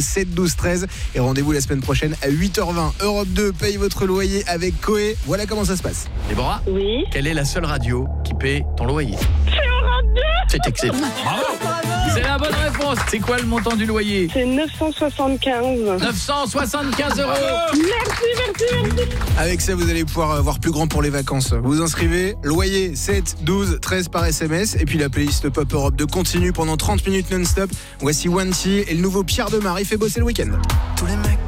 7 12 13 et rendez-vous la semaine prochaine à 8h20. Europe 2 paye votre loyer avec Coé. Voilà comment ça se passe. Déborah, Oui. quelle est la seule radio qui paie ton loyer? C'est Europe 2. C'est excellent. Bravo. C'est la bonne réponse. C'est quoi le montant du loyer? C'est 975. 975 €. Merci. Avec ça, vous allez pouvoir voir plus grand pour les vacances. Vous inscrivez, loyer 7 12 13 par SMS. Et puis la playlist Pop Europe 2 continue pendant 30 minutes non-stop. Voici One T et le nouveau Pierre Demar. Il fait bosser le week-end. Tous les mecs